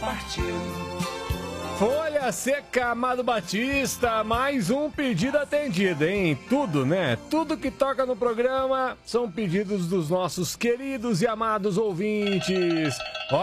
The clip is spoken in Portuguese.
partiu. Folha Seca, Amado Batista, mais um pedido atendido, hein? Tudo, né? Tudo que toca no programa são pedidos dos nossos queridos e amados ouvintes.